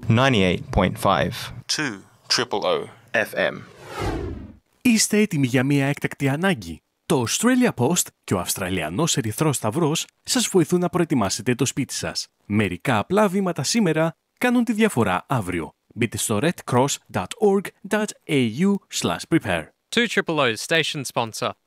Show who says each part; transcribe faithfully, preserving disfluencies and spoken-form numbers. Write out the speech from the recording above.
Speaker 1: ninety-eight point five two triple O εφ εμ.
Speaker 2: Είστε έτοιμοι για μια έκτακτη ανάγκη? Το Australia Post και ο Αυστραλιανός Ερυθρός Σταυρός σας βοηθούν να προετοιμάσετε το σπίτι σας. Μερικά απλά βήματα σήμερα κάνουν τη διαφορά αύριο. Μπείτε στο redcross dot org dot a u slash prepare.
Speaker 3: two triple O's station sponsor.